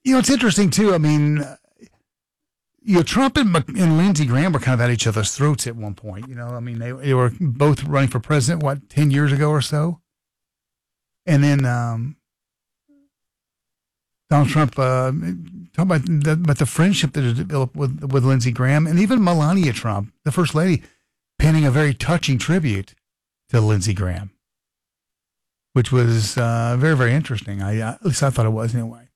It's interesting too. I mean, Trump and Lindsey Graham were kind of at each other's throats at one point. I mean, they were both running for president, 10 years ago or so? And then Donald Trump talking about the friendship that has developed with Lindsey Graham, and even Melania Trump, the First Lady, penning a very touching tribute to Lindsey Graham, which was very, very interesting. At least I thought it was anyway.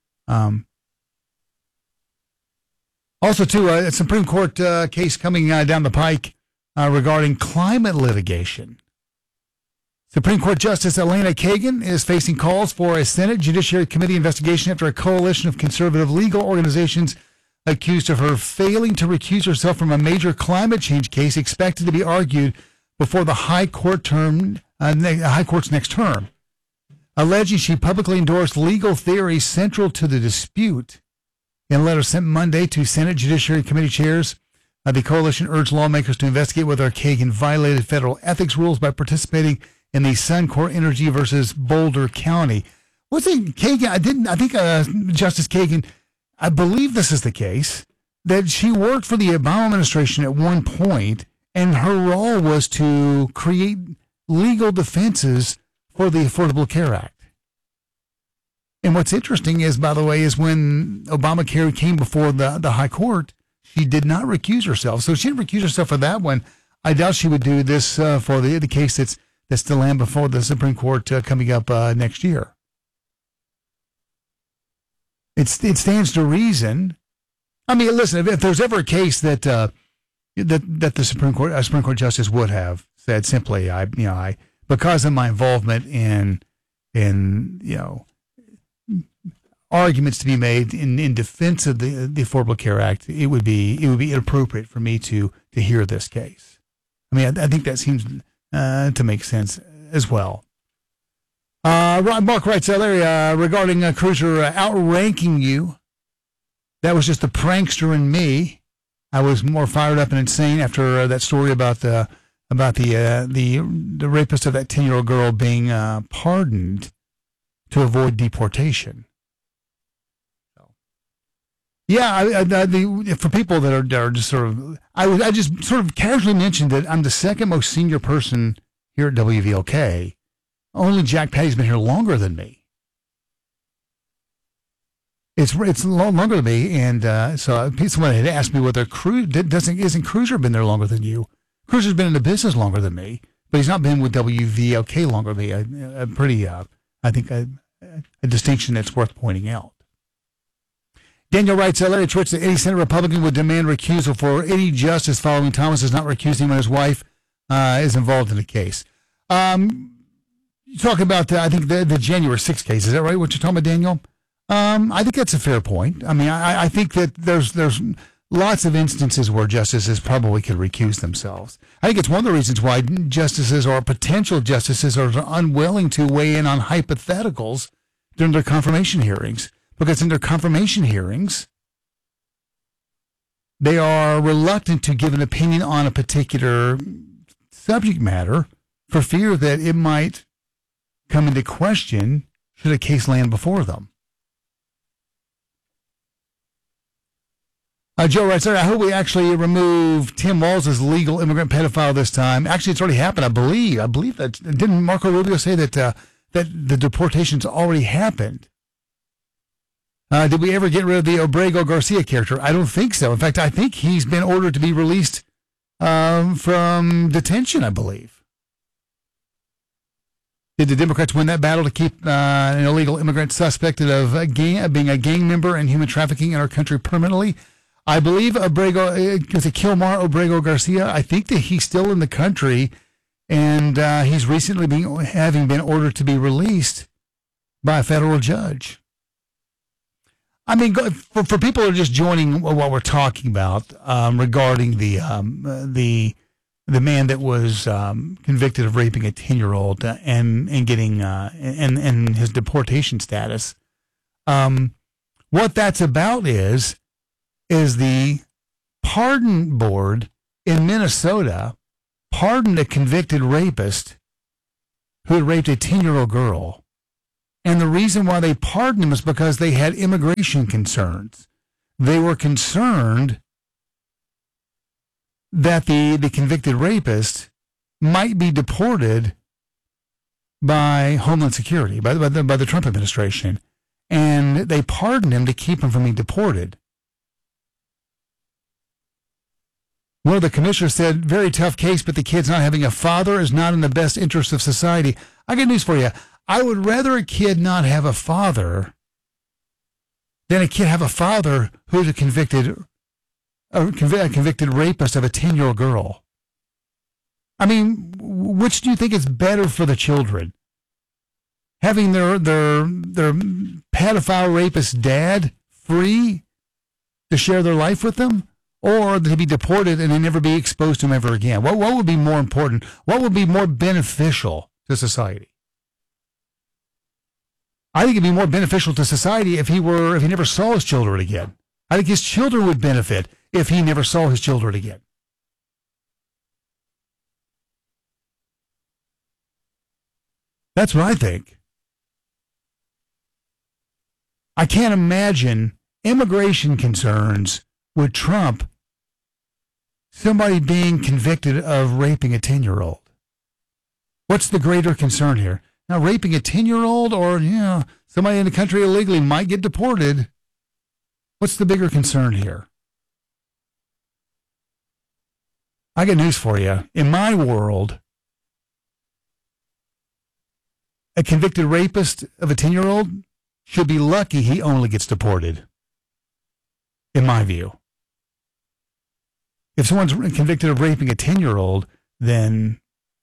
Also, too, a Supreme Court case coming down the pike regarding climate litigation. Supreme Court Justice Elena Kagan is facing calls for a Senate Judiciary Committee investigation after a coalition of conservative legal organizations accused of her failing to recuse herself from a major climate change case expected to be argued before the High Court's next term, alleging she publicly endorsed legal theories central to the dispute. In a letter sent Monday to Senate Judiciary Committee chairs, the coalition urged lawmakers to investigate whether Kagan violated federal ethics rules by participating in the Suncor Energy versus Boulder County. What's it, Kagan? I think Justice Kagan, I believe this is the case, that she worked for the Obama administration at one point, and her role was to create legal defenses for the Affordable Care Act. And what's interesting is, by the way, is when Obamacare came before the High Court, she did not recuse herself. So she didn't recuse herself for that one. I doubt she would do this for the case that's to land before the Supreme Court coming up next year. It stands to reason. I mean, listen, if there's ever a case that the Supreme Court justice would have said simply, I because of my involvement in arguments to be made in defense of the Affordable Care Act, it would be inappropriate for me to hear this case. I mean, I think that seems to make sense as well. Mark writes, Larry, regarding Cruiser outranking you, that was just the prankster in me. I was more fired up and insane after that story about the rapist of that 10-year-old girl being pardoned to avoid deportation. Yeah, for people that are just sort of, I just sort of casually mentioned that I'm the second most senior person here at WVLK. Only Jack Patty's been here longer than me. It's longer than me, and so someone had asked me whether isn't Cruiser been there longer than you? Cruiser's been in the business longer than me, but he's not been with WVLK longer than me. A pretty, I think, a distinction that's worth pointing out. Daniel writes, Larry Twitch, that any Senate Republican would demand recusal for any justice following Thomas is not recusing when his wife is involved in the case. You talk about, I think, the January 6th case. Is that right, what you're talking about, Daniel? I think that's a fair point. I mean, I think that there's lots of instances where justices probably could recuse themselves. I think it's one of the reasons why justices or potential justices are unwilling to weigh in on hypotheticals during their confirmation hearings. Because in their confirmation hearings, they are reluctant to give an opinion on a particular subject matter for fear that it might come into question should a case land before them. Joe writes, I hope we actually remove Tim Walz as legal immigrant pedophile this time. Actually, it's already happened, I believe. I believe that. Didn't Marco Rubio say that the deportation's already happened? Did we ever get rid of the Obrego Garcia character? I don't think so. In fact, I think he's been ordered to be released from detention, I believe. Did the Democrats win that battle to keep an illegal immigrant suspected of being a gang member and human trafficking in our country permanently? I believe Obrego, was it Kilmar Obrego Garcia? I think that he's still in the country, and he's recently having been ordered to be released by a federal judge. I mean, for people who are just joining what we're talking about regarding the man that was convicted of raping a 10-year-old and getting and his deportation status, what that's about is the pardon board in Minnesota pardoned a convicted rapist who had raped a 10-year-old girl And the reason why they pardoned him is because they had immigration concerns. They were concerned that the convicted rapist might be deported by Homeland Security, by the Trump administration. And they pardoned him to keep him from being deported. One of the commissioners said, very tough case, but the kid's not having a father is not in the best interest of society. I got news for you. I would rather a kid not have a father than a kid have a father who's a convicted rapist of a 10-year-old girl. I mean, which do you think is better for the children? Having their pedophile rapist dad free to share their life with them, or to be deported and then never be exposed to him ever again? What would be more important? What would be more beneficial to society? I think it'd be more beneficial to society if he never saw his children again. I think his children would benefit if he never saw his children again. That's what I think. I can't imagine immigration concerns with Trump, somebody being convicted of raping a 10-year-old. What's the greater concern here? Now, raping a 10-year-old or, somebody in the country illegally might get deported. What's the bigger concern here? I got news for you. In my world, a convicted rapist of a 10-year-old should be lucky he only gets deported, in my view. If someone's convicted of raping a 10-year-old, then,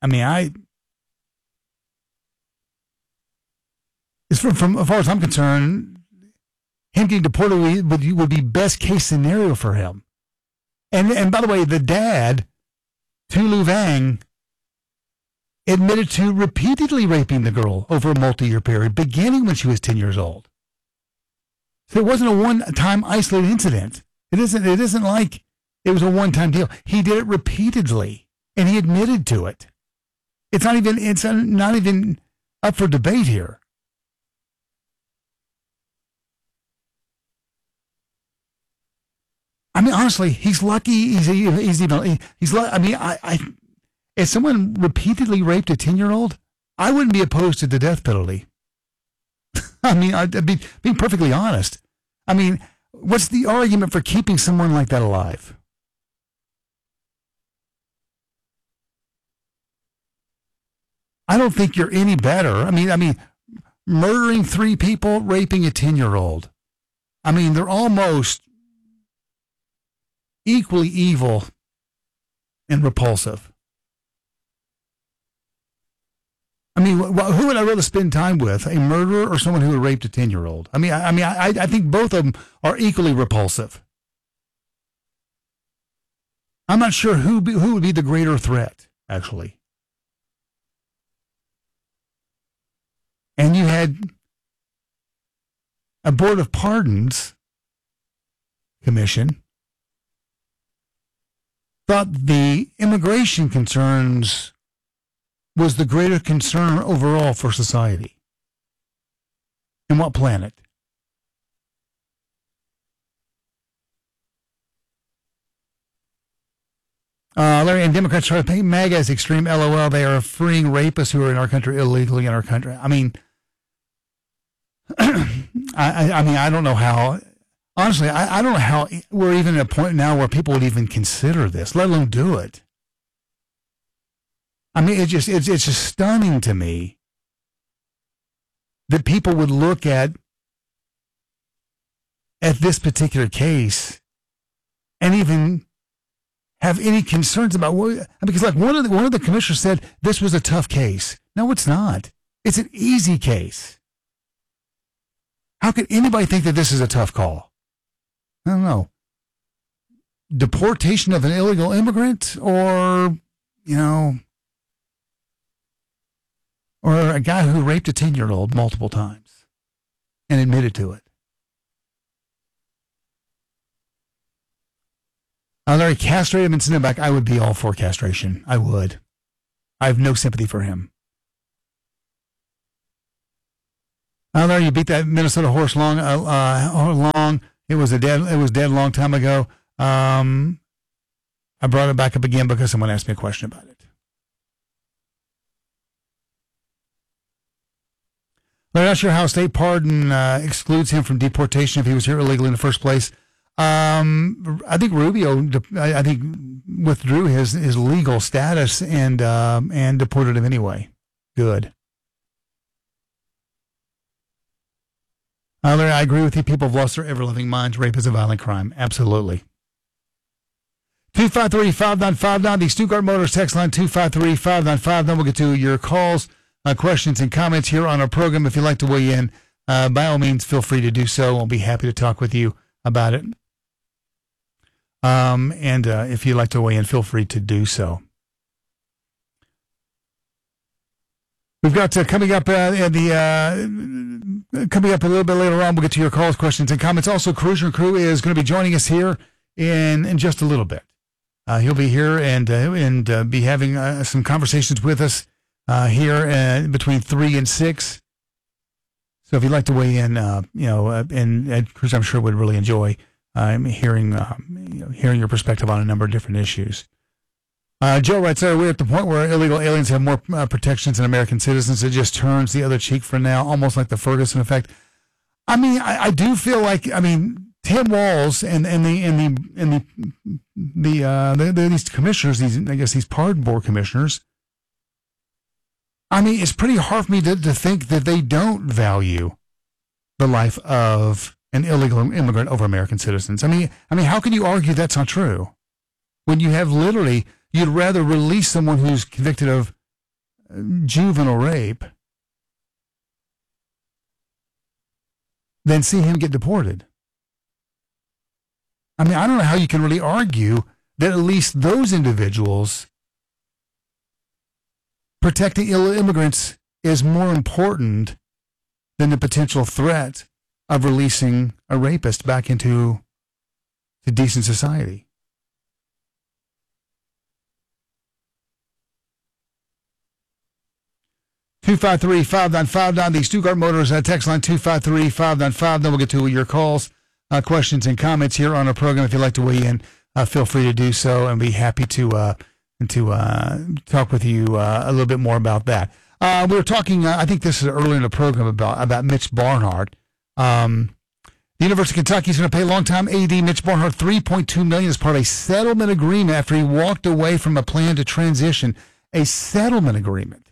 from as far as I'm concerned, him getting deported would be best case scenario for him. And by the way, the dad, Tulu Vang, admitted to repeatedly raping the girl over a multi-year period, beginning when she was 10 years old. So it wasn't a one-time isolated incident. It isn't like it was a one-time deal. He did it repeatedly, and he admitted to it. It's not even up for debate here. Honestly, he's lucky. If someone repeatedly raped a 10-year-old, I wouldn't be opposed to the death penalty. I'd be being perfectly honest. What's the argument for keeping someone like that alive? I don't think you're any better. Murdering 3 people, raping a 10-year-old. They're almost equally evil and repulsive. Who would I rather spend time with, a murderer or someone who raped a 10-year-old? I think both of them are equally repulsive. I'm not sure who would be the greater threat, actually. And you had a Board of Pardons Commission thought the immigration concerns was the greater concern overall for society. And what planet? Larry, and Democrats try to paint MAGA as extreme. LOL, they are freeing rapists who are in our country illegally in our country. I don't know how. Honestly, I don't know how we're even at a point now where people would even consider this, let alone do it. It's just stunning to me that people would look at this particular case and even have any concerns about what, because like one of the commissioners said this was a tough case. No, it's not. It's an easy case. How could anybody think that this is a tough call? I don't know. Deportation of an illegal immigrant, or or a guy who raped a 10-year-old multiple times and admitted to it. Larry, castrate him and send him back. I would be all for castration. I would. I have no sympathy for him. I know you beat that Minnesota horse long. It was dead a long time ago. I brought it back up again because someone asked me a question about it. I'm not sure how state pardon excludes him from deportation if he was here illegally in the first place. I think Rubio, withdrew his legal status and deported him anyway. Good. Larry, I agree with you. People have lost their ever-loving minds. Rape is a violent crime. Absolutely. 253-5959, the Stuttgart Motors text line, 253-5959. We'll get to your calls, questions, and comments here on our program. If you'd like to weigh in, by all means, feel free to do so. I'll be happy to talk with you about it. And if you'd like to weigh in, feel free to do so. We've got coming up coming up a little bit later on. We'll get to your calls, questions, and comments. Also, Cruiser and Crew is going to be joining us here in just a little bit. He'll be here and be having some conversations with us here between 3 and 6. So if you'd like to weigh in, and Cruiser, I'm sure would really enjoy hearing your perspective on a number of different issues. Joe writes, we're at the point where illegal aliens have more protections than American citizens. It just turns the other cheek for now, almost like the Ferguson effect. I mean, I do feel like, Tim Walz and these commissioners, these pardon board commissioners. It's pretty hard for me to think that they don't value the life of an illegal immigrant over American citizens. How can you argue that's not true when you have literally? You'd rather release someone who's convicted of juvenile rape than see him get deported. I don't know how you can really argue that at least those individuals protecting illegal immigrants is more important than the potential threat of releasing a rapist back into decent society. Two 253-5959, the Stuttgart Motors text line, 253-5959. Then we'll get to your calls, questions, and comments here on our program. If you'd like to weigh in, feel free to do so, and be happy to talk with you a little bit more about that. We were talking, I think this is earlier in the program, about Mitch Barnhart. The University of Kentucky is going to pay longtime AD Mitch Barnhart $3.2 million as part of a settlement agreement after he walked away from a plan to transition. A settlement agreement.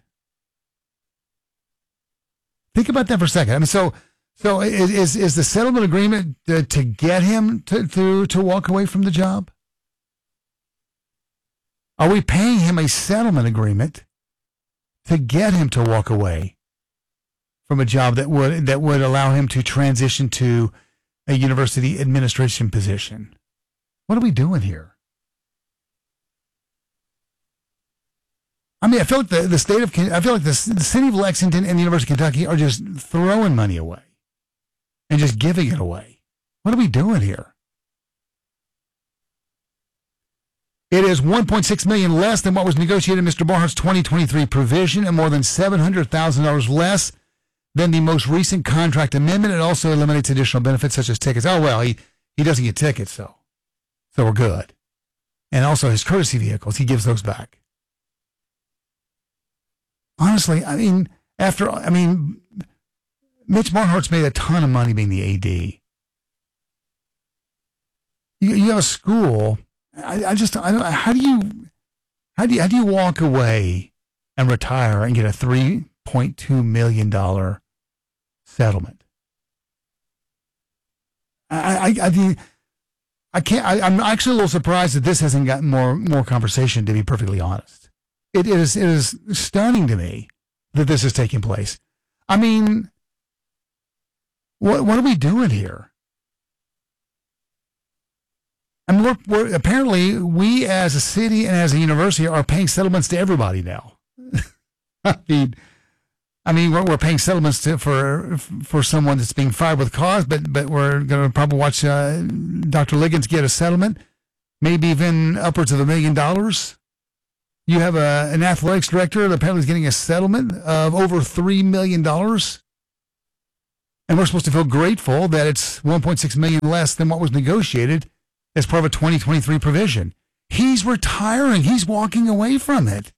Think about that for a second. So is the settlement agreement to get him to walk away from the job? Are we paying him a settlement agreement to get him to walk away from a job that would allow him to transition to a university administration position? What are we doing here? I feel like the city of Lexington and the University of Kentucky are just throwing money away and just giving it away. What are we doing here? It is $1.6 million less than what was negotiated in Mr. Barnhart's 2023 provision and more than $700,000 less than the most recent contract amendment. It also eliminates additional benefits such as tickets. Oh, well, he doesn't get tickets, so we're good. And also his courtesy vehicles, he gives those back. Honestly, Mitch Barnhart's made a ton of money being the AD. You have a school. How do you walk away and retire and get a $3.2 million settlement? I can't. I'm actually a little surprised that this hasn't gotten more conversation, to be perfectly honest. It is stunning to me that this is taking place. What are we doing here? We're apparently, we as a city and as a university are paying settlements to everybody now. We're paying settlements for someone that's being fired with cause, but we're going to probably watch Dr. Liggins get a settlement, maybe even upwards of $1 million. You have an athletics director that apparently is getting a settlement of over $3 million. And we're supposed to feel grateful that it's $1.6 million less than what was negotiated as part of a 2023 provision. He's retiring. He's walking away from it.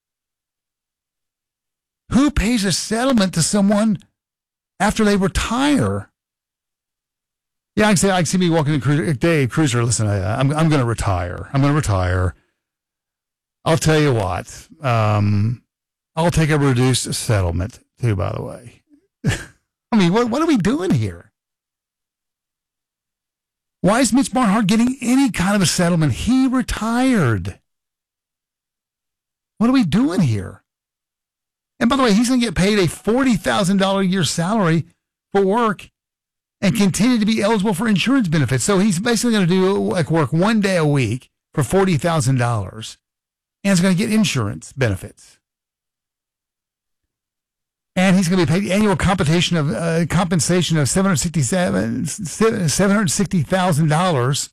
Who pays a settlement to someone after they retire? Yeah, I can see me walking in Dave Cruiser. Listen, I'm going to retire. I'm going to retire. I'll tell you what. I'll take a reduced settlement too, by the way. I mean, what are we doing here? Why is Mitch Barnhart getting any kind of a settlement? He retired. What are we doing here? And by the way, he's going to get paid a $40,000 a year salary for work and continue to be eligible for insurance benefits. So he's basically going to do work 1 day a week for $40,000 and is going to get insurance benefits. And he's going to be paid annual compensation of $760,000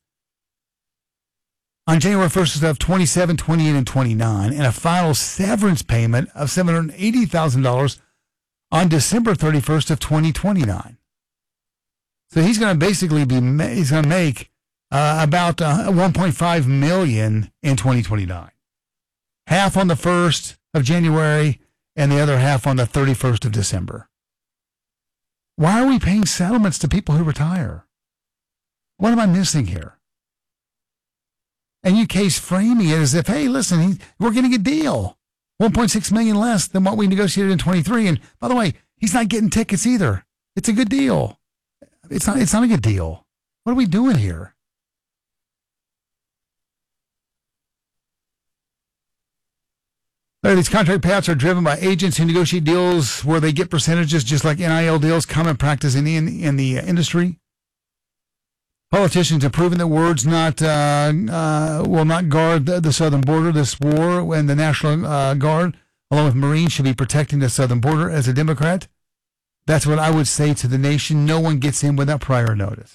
on January 1st of 27, 28, and 29, and a final severance payment of $780,000 on December 31st of 2029. So he's going to basically he's going to make about $1.5 million in 2029. Half on the 1st of January and the other half on the 31st of December. Why are we paying settlements to people who retire? What am I missing here? And UK's framing it as if, hey, listen, we're getting a deal. $1.6 million less than what we negotiated in 23. And by the way, he's not getting tickets either. It's a good deal. It's not a good deal. What are we doing here? These contract payouts are driven by agents who negotiate deals where they get percentages, just like NIL deals, common practice in the industry. Politicians have proven that words will not guard the southern border. This war and the National Guard, along with Marines, should be protecting the southern border. As a Democrat, that's what I would say to the nation. No one gets in without prior notice.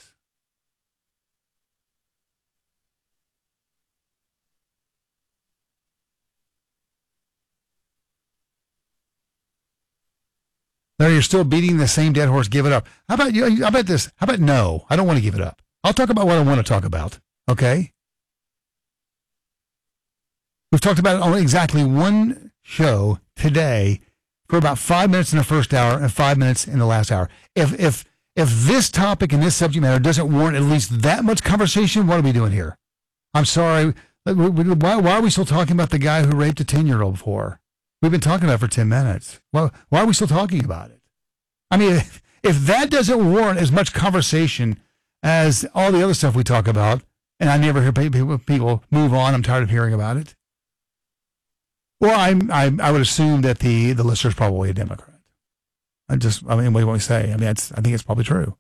There, you're still beating the same dead horse. Give it up. How about you? How about this? How about no? I don't want to give it up. I'll talk about what I want to talk about. Okay. We've talked about it on exactly one show today for about 5 minutes in the first hour and 5 minutes in the last hour. If this topic and this subject matter doesn't warrant at least that much conversation, what are we doing here? I'm sorry. Why are we still talking about the guy who raped a 10-year-old before? We've been talking about it for 10 minutes. Well, why are we still talking about it? I mean, if that doesn't warrant as much conversation as all the other stuff we talk about, and I never hear people move on, I'm tired of hearing about it. Well, I would assume that the listener's probably a Democrat. What do you want me to say? I think it's probably true.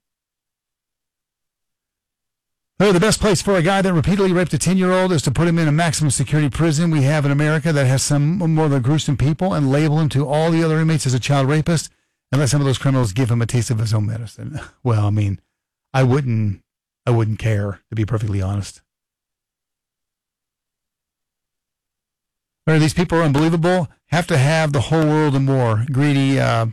The best place for a guy that repeatedly raped a 10-year-old is to put him in a maximum security prison we have in America that has some more of the gruesome people and label him to all the other inmates as a child rapist and let some of those criminals give him a taste of his own medicine. Well, I mean, I wouldn't care, to be perfectly honest. These people are unbelievable. Have to have the whole world and more. Greedy. I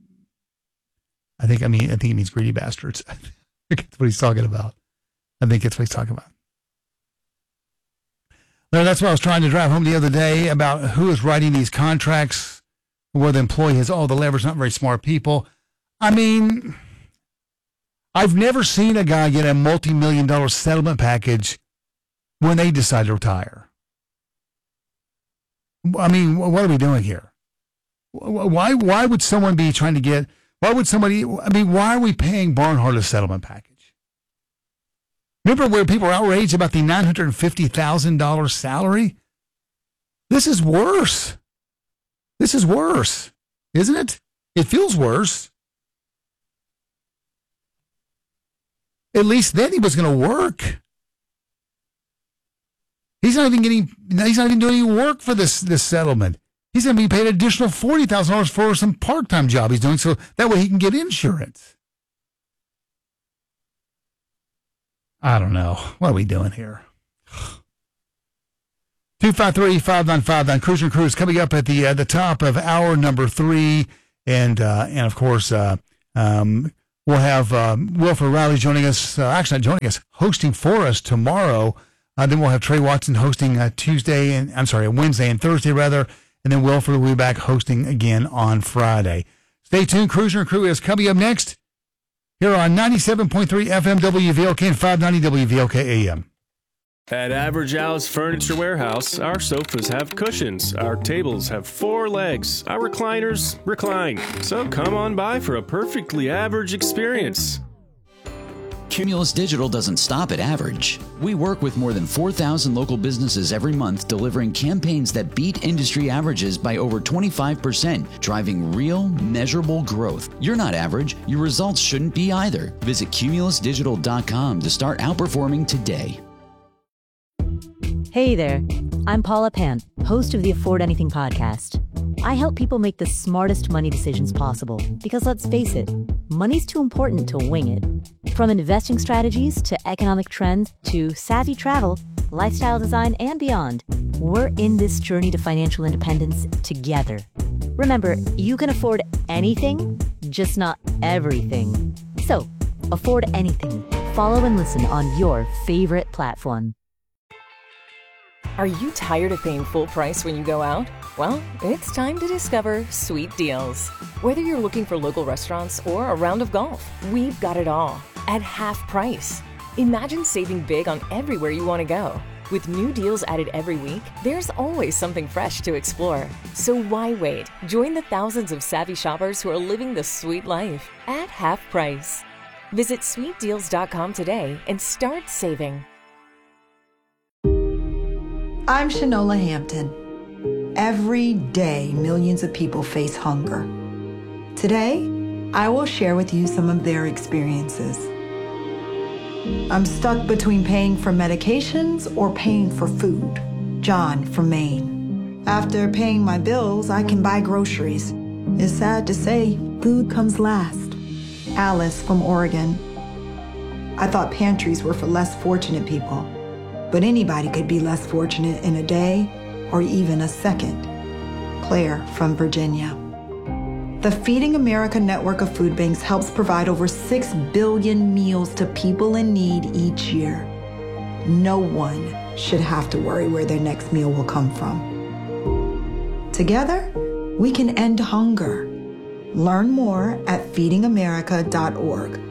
think he means greedy bastards. That's what he's talking about. I think that's what he's talking about. Now, that's what I was trying to drive home the other day about who is writing these contracts where the employee has all the leverage, not very smart people. I mean, I've never seen a guy get a multi-million-dollar settlement package when they decide to retire. I mean, what are we doing here? Why would someone be trying to get, why are we paying Barnhart a settlement package? Remember where people were outraged about the $950,000 salary? This is worse. This is worse, isn't it? It feels worse. At least then he was going to work. He's not even doing any work for this settlement. He's going to be paid an additional $40,000 for some part-time job he's doing, so that way he can get insurance. I don't know. What are we doing here? 253-5959. Cruiser and Cruise coming up at the top of hour number 3. And of course, We'll have Wilford Riley joining us, actually not joining us, hosting for us tomorrow. Then we'll have Trey Watson hosting Wednesday and Thursday rather. And then Wilford will be back hosting again on Friday. Stay tuned. Cruiser and Crew is coming up next here on 97.3 FM WVLK and 590 WVLK AM. At Average Al's Furniture Warehouse, our sofas have cushions, our tables have 4 legs, our recliners recline. So come on by for a perfectly average experience. Cumulus Digital doesn't stop at average. We work with more than 4,000 local businesses every month, delivering campaigns that beat industry averages by over 25%, driving real, measurable growth. You're not average. Your results shouldn't be either. Visit cumulusdigital.com to start outperforming today. Hey there, I'm Paula Pant, host of the Afford Anything podcast. I help people make the smartest money decisions possible because, let's face it, money's too important to wing it. From investing strategies to economic trends to savvy travel, lifestyle design, and beyond, we're in this journey to financial independence together. Remember, you can afford anything, just not everything. So, afford anything. Follow and listen on your favorite platform. Are you tired of paying full price when you go out? Well, it's time to discover Sweet Deals. Whether you're looking for local restaurants or a round of golf, we've got it all at half price. Imagine saving big on everywhere you want to go. With new deals added every week, there's always something fresh to explore. So why wait? Join the thousands of savvy shoppers who are living the sweet life at half price. Visit sweetdeals.com today and start saving. I'm Shanola Hampton. Every day, millions of people face hunger. Today, I will share with you some of their experiences. I'm stuck between paying for medications or paying for food. John from Maine. After paying my bills, I can buy groceries. It's sad to say, food comes last. Alice from Oregon. I thought pantries were for less fortunate people. But anybody could be less fortunate in a day or even a second. Claire from Virginia. The Feeding America network of food banks helps provide over 6 billion meals to people in need each year. No one should have to worry where their next meal will come from. Together, we can end hunger. Learn more at feedingamerica.org.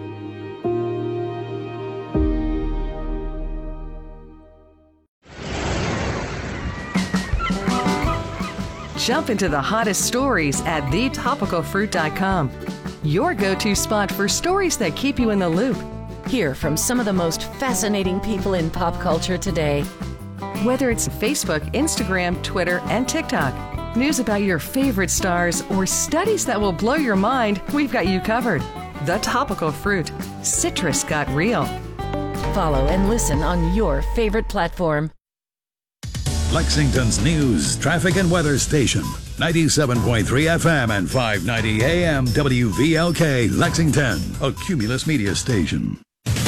Jump into the hottest stories at thetopicalfruit.com. Your go-to spot for stories that keep you in the loop. Hear from some of the most fascinating people in pop culture today. Whether it's Facebook, Instagram, Twitter, and TikTok, news about your favorite stars, or studies that will blow your mind, we've got you covered. The Topical Fruit. Citrus got real. Follow and listen on your favorite platform. Lexington's news, traffic, and weather station. 97.3 FM and 590 AM WVLK, Lexington, a Cumulus media station.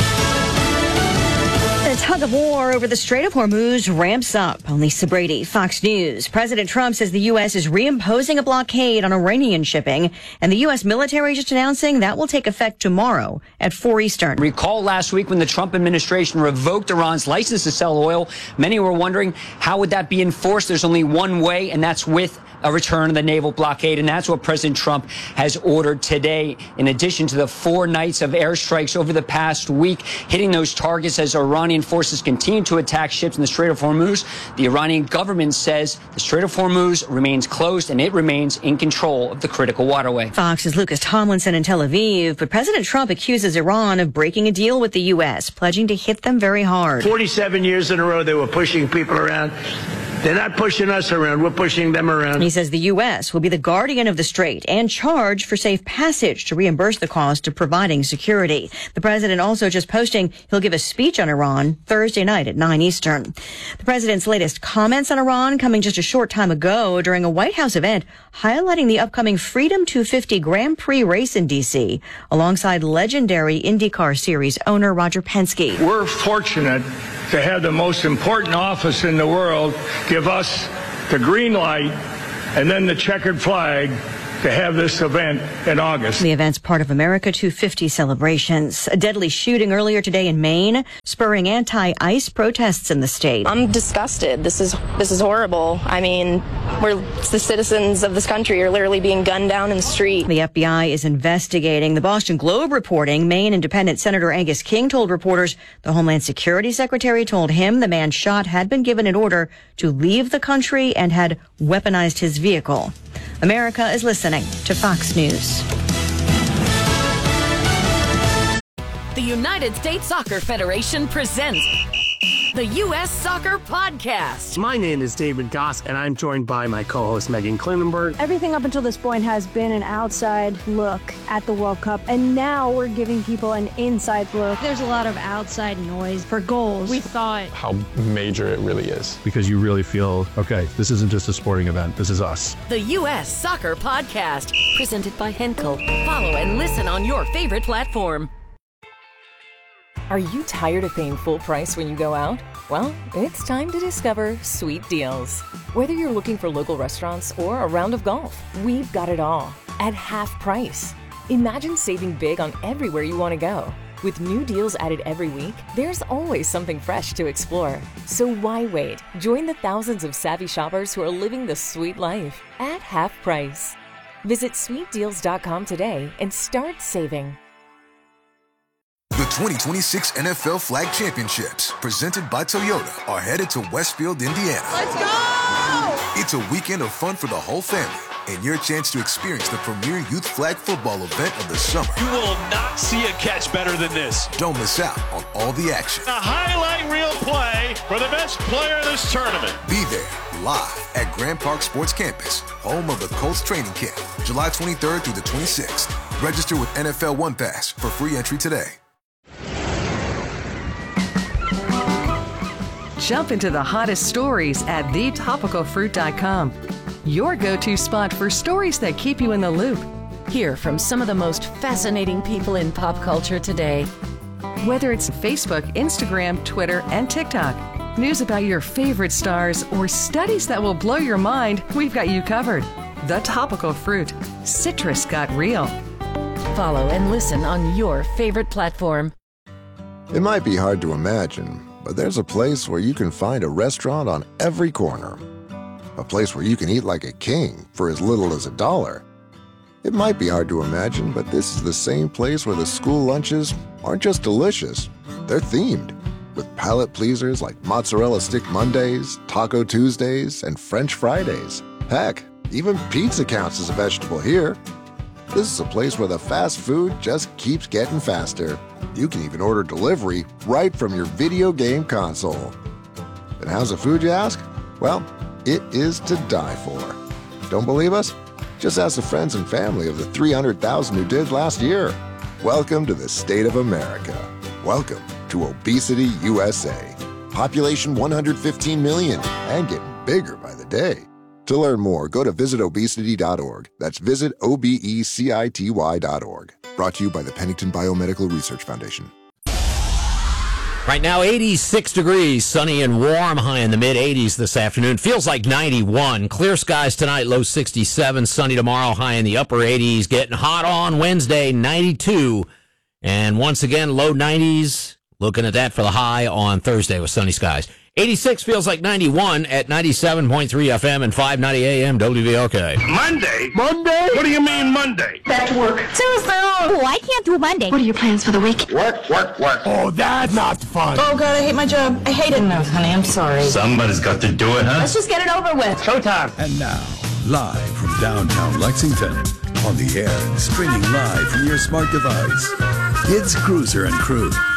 The tug of war over the Strait of Hormuz ramps up. Lisa Brady, Fox News. President Trump says the U.S. is reimposing a blockade on Iranian shipping, and the U.S. military just announcing that will take effect tomorrow at 4 Eastern. Recall last week when the Trump administration revoked Iran's license to sell oil, many were wondering how would that be enforced? There's only one way, and that's with a return of the naval blockade, and that's what President Trump has ordered today. In addition to the 4 nights of airstrikes over the past week, hitting those targets as Iranian forces continue to attack ships in the Strait of Hormuz, the Iranian government says the Strait of Hormuz remains closed and it remains in control of the critical waterway. Fox's Lucas Tomlinson in Tel Aviv, but President Trump accuses Iran of breaking a deal with the U.S., pledging to hit them very hard. 47 years in a row they were pushing people around. They're not pushing us around. We're pushing them around. He says the U.S. will be the guardian of the strait and charge for safe passage to reimburse the cost of providing security. The president also just posting he'll give a speech on Iran Thursday night at 9 Eastern. The president's latest comments on Iran coming just a short time ago during a White House event highlighting the upcoming Freedom 250 Grand Prix race in D.C. alongside legendary IndyCar Series owner Roger Penske. We're fortunate to have the most important office in the world give us the green light and then the checkered flag to have this event in August. The event's part of America 250 celebrations. A deadly shooting earlier today in Maine, spurring anti-ICE protests in the state. I'm disgusted. This is horrible. I mean, the citizens of this country are literally being gunned down in the street. The FBI is investigating. The Boston Globe reporting Maine Independent Senator Angus King told reporters the Homeland Security Secretary told him the man shot had been given an order to leave the country and had weaponized his vehicle. America is listening to Fox News. The United States Soccer Federation presents the U.S. Soccer Podcast. My name is David Goss, and I'm joined by my co-host Megan Klinenberg. Everything up until this point has been an outside look at the World Cup, and now we're giving people an inside look. There's a lot of outside noise for goals. We thought how major it really is. Because you really feel, okay, this isn't just a sporting event, this is us. The U.S. Soccer Podcast, presented by Henkel. Follow and listen on your favorite platform. Are you tired of paying full price when you go out? Well, it's time to discover Sweet Deals. Whether you're looking for local restaurants or a round of golf, we've got it all at half price. Imagine saving big on everywhere you want to go. With new deals added every week, there's always something fresh to explore. So why wait? Join the thousands of savvy shoppers who are living the sweet life at half price. Visit sweetdeals.com today and start saving. The 2026 NFL Flag Championships, presented by Toyota, are headed to Westfield, Indiana. Let's go! It's a weekend of fun for the whole family and your chance to experience the premier youth flag football event of the summer. You will not see a catch better than this. Don't miss out on all the action. A highlight reel play for the best player of this tournament. Be there live at Grand Park Sports Campus, home of the Colts training camp, July 23rd through the 26th. Register with NFL One Pass for free entry today. Jump into the hottest stories at thetopicalfruit.com. Your go-to spot for stories that keep you in the loop. Hear from some of the most fascinating people in pop culture today. Whether it's Facebook, Instagram, Twitter, and TikTok, news about your favorite stars, or studies that will blow your mind, we've got you covered. The Topical Fruit. Citrus got real. Follow and listen on your favorite platform. It might be hard to imagine, but there's a place where you can find a restaurant on every corner. A place where you can eat like a king for as little as $1. It might be hard to imagine, but this is the same place where the school lunches aren't just delicious, they're themed. With palate pleasers like Mozzarella Stick Mondays, Taco Tuesdays, and French Fridays. Heck, even pizza counts as a vegetable here. This is a place where the fast food just keeps getting faster. You can even order delivery right from your video game console. And how's the food, you ask? Well, it is to die for. Don't believe us? Just ask the friends and family of the 300,000 who did last year. Welcome to the state of America. Welcome to Obesity USA. Population 115 million and getting bigger by the day. To learn more, go to visitobesity.org. That's visitobecity.org. Brought to you by the Pennington Biomedical Research Foundation. Right now, 86 degrees, sunny and warm, high in the mid-80s this afternoon. Feels like 91. Clear skies tonight, low 67. Sunny tomorrow, high in the upper 80s. Getting hot on Wednesday, 92. And once again, low 90s. Looking at that for the high on Thursday with sunny skies. 86 feels like 91 at 97.3 FM and 590 AM WVLK. Monday? Monday? What do you mean Monday? Back to work. Too soon. Oh, I can't do Monday. What are your plans for the week? Work. Oh, that's not fun. Oh, God, I hate my job. I hate it. No, honey, I'm sorry. Somebody's got to do it, huh? Let's just get it over with. Showtime. And now, live from downtown Lexington, on the air and streaming live from your smart device, it's Cruiser and Crew.